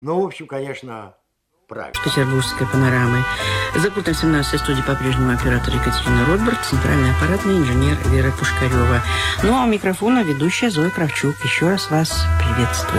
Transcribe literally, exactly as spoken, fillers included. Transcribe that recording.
Ну, в общем, конечно, правильно. Петербургской панорамы. За пультом семнадцатой студии по-прежнему оператор Екатерина Ротберг, центральный аппаратный инженер Вера Пушкарева. Ну, а у микрофона ведущая Зоя Кравчук. Еще раз вас приветствую.